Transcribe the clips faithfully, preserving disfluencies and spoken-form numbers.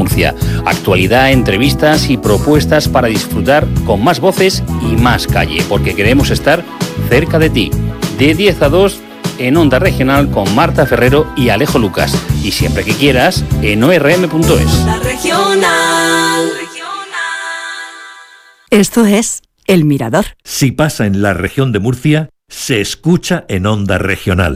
Murcia. Actualidad, entrevistas y propuestas para disfrutar con más voces y más calle, porque queremos estar cerca de ti. De diez a dos en Onda Regional con Marta Ferrero y Alejo Lucas. Y siempre que quieras en o r m punto es. La Regional. Esto es El Mirador. Si pasa en la región de Murcia, se escucha en Onda Regional.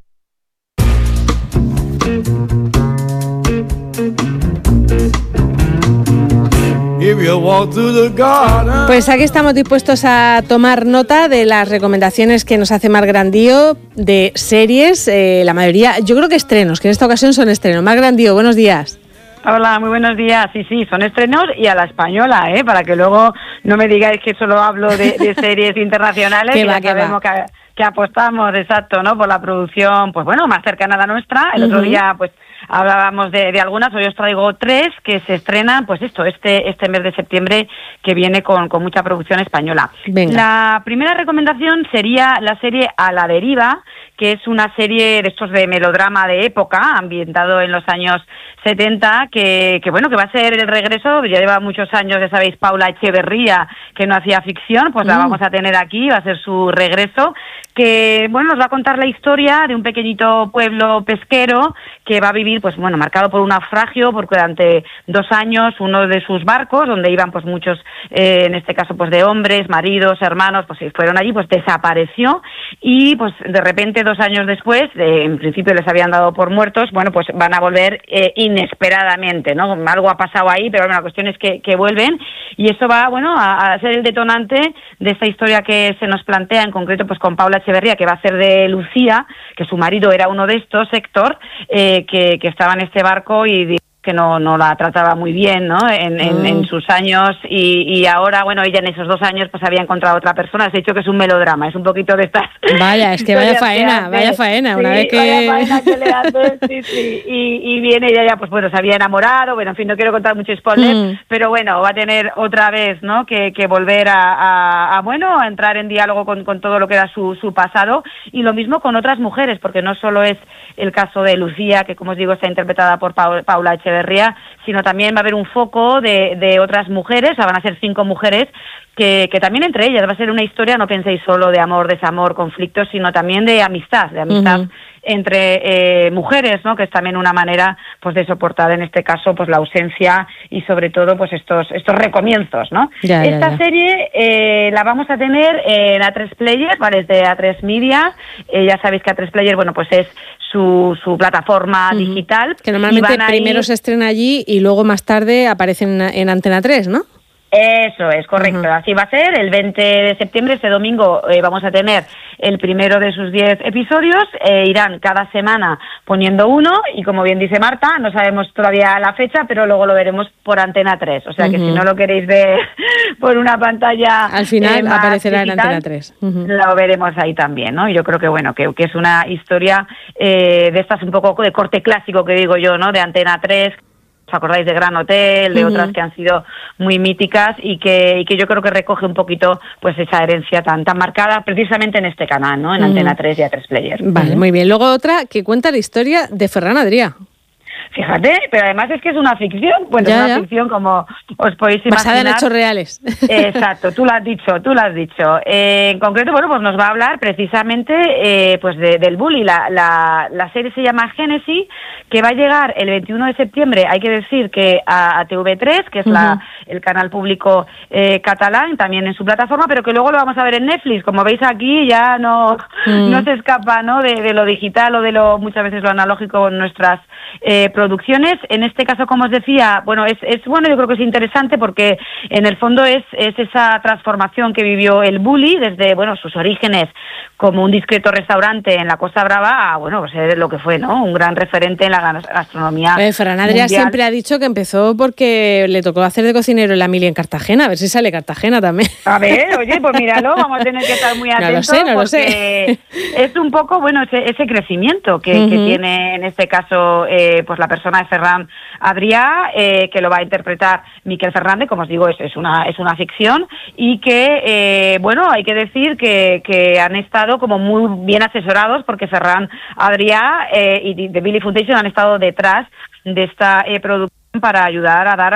Pues aquí estamos dispuestos a tomar nota de las recomendaciones que nos hace Mar Grandío de series, eh, la mayoría, yo creo que estrenos, que en esta ocasión son estrenos. Mar Grandío, buenos días. Hola, muy buenos días. Sí, sí, son estrenos y a la española, ¿eh? Para que luego no me digáis que solo hablo de, de series internacionales, que va, ya que sabemos que, que apostamos, exacto, ¿no? Por la producción, pues bueno, más cercana a la nuestra. El uh-huh. otro día, pues hablábamos de, de algunas, hoy os traigo tres que se estrenan, pues esto, este este mes de septiembre, que viene con, con mucha producción española. Venga. La primera recomendación sería la serie A la deriva, que es una serie de estos de melodrama de época, ambientado en los años setenta, que, que bueno, que va a ser el regreso, ya lleva muchos años, ya sabéis, Paula Echeverría, que no hacía ficción, pues mm. la vamos a tener aquí, va a ser su regreso, que bueno, nos va a contar la historia de un pequeñito pueblo pesquero que va a vivir, pues bueno, marcado por un naufragio, porque durante dos años uno de sus barcos, donde iban pues muchos, eh, en este caso pues de hombres, maridos, hermanos, pues si fueron allí, pues desapareció, y pues de repente dos años después, eh, en principio les habían dado por muertos, bueno, pues van a volver eh, inesperadamente, ¿no? Algo ha pasado ahí, pero bueno, la cuestión es que, que vuelven, y eso va, bueno, a, a ser el detonante de esta historia que se nos plantea, en concreto pues con Paula Echeverría, que va a ser de Lucía, que su marido era uno de estos, Héctor, eh, que, que estaba en este barco y que no no la trataba muy bien, ¿no? En, en, mm. en sus años, y, y ahora, bueno, ella en esos dos años pues había encontrado otra persona. Se ha dicho que es un melodrama, es un poquito de estas. Vaya, es que vaya faena, vaya faena, una sí, vez que... vaya faena que le hace, sí, sí, y, y viene ella ya, pues bueno, se había enamorado, bueno, en fin, no quiero contar mucho spoiler, mm. pero bueno, va a tener otra vez, ¿no? Que, que volver a, a, a, bueno, a entrar en diálogo con, con todo lo que era su, su pasado, y lo mismo con otras mujeres, porque no solo es el caso de Lucía, que como os digo está interpretada por Paula Echeverría, sino también va a haber un foco de, de otras mujeres, o sea, van a ser cinco mujeres, que, que también entre ellas va a ser una historia, no penséis solo de amor, desamor, conflictos, sino también de amistad, de amistad uh-huh. entre eh, mujeres, ¿no? Que es también una manera pues de soportar en este caso pues la ausencia y sobre todo pues estos estos recomienzos, ¿no? Ya, Esta ya, ya. serie eh, la vamos a tener en A tres Player, ¿vale? Es de A tres Media, eh, ya sabéis que A tres Player, bueno, pues es su, su plataforma uh-huh. digital. Que normalmente primero ir... se estrena allí y luego más tarde aparece en, en Antena tres, ¿no? Eso es, correcto. Uh-huh. Así va a ser. El veinte de septiembre, este domingo, eh, vamos a tener el primero de sus diez episodios. Eh, irán cada semana poniendo uno y, como bien dice Marta, no sabemos todavía la fecha, pero luego lo veremos por Antena tres. O sea uh-huh. que si no lo queréis ver por una pantalla... Al final eh, aparecerá digital, en Antena tres. Uh-huh. Lo veremos ahí también, ¿no? Y yo creo que, bueno, que, que es una historia eh, de estas un poco de corte clásico, que digo yo, ¿no? De Antena tres... ¿Os acordáis de Gran Hotel, de uh-huh. otras que han sido muy míticas y que y que yo creo que recoge un poquito pues esa herencia tan tan marcada precisamente en este canal, ¿no? En uh-huh. Antena tres y A tres Player. Vale, uh-huh. muy bien. Luego otra que cuenta la historia de Ferran Adrià. Fíjate, pero además es que es una ficción, bueno, ya, es una ya. ficción como os podéis imaginar. Basada en hechos reales. Exacto, tú lo has dicho, tú lo has dicho. Eh, en concreto, bueno, pues nos va a hablar precisamente eh, pues de, del bully. La, la, la serie se llama Génesis, que va a llegar el veintiuno de septiembre, hay que decir que a, a T V tres, que es uh-huh. la, el canal público eh, catalán, también en su plataforma, pero que luego lo vamos a ver en Netflix. Como veis aquí ya no, uh-huh. no se escapa, ¿no? De, de lo digital o de lo muchas veces lo analógico en nuestras eh, producciones. En este caso, como os decía, bueno, es, es bueno, yo creo que es interesante porque en el fondo es, es esa transformación que vivió el bully desde, bueno, sus orígenes como un discreto restaurante en la Costa Brava a, bueno, pues es lo que fue, ¿no? Un gran referente en la gastronomía eh, Ferran Adrià siempre ha dicho que empezó porque le tocó hacer de cocinero en la Mili en Cartagena, a ver si sale Cartagena también. A ver, oye, pues míralo, vamos a tener que estar muy atentos. No lo sé, no lo sé. Es un poco, bueno, ese, ese crecimiento que, uh-huh. que tiene en este caso eh, pues la persona de Ferran Adrià, eh, que lo va a interpretar Miquel Fernández, como os digo, es, es una es una ficción y que, eh, bueno, hay que decir que, que han estado como muy bien asesorados porque Ferran Adrià eh, y The Billy Foundation han estado detrás de esta eh, producción para ayudar a dar